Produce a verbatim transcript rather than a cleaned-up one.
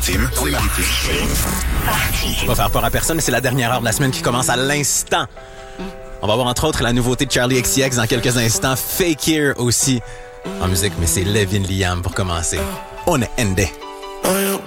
maritimes. Les maritimes. On va faire peur à personne, mais c'est la dernière heure de la semaine qui commence à l'instant. On va voir entre autres la nouveauté de Charlie X C X dans quelques instants. Fake Here aussi en musique, mais c'est Levin Liam pour commencer. On est endé.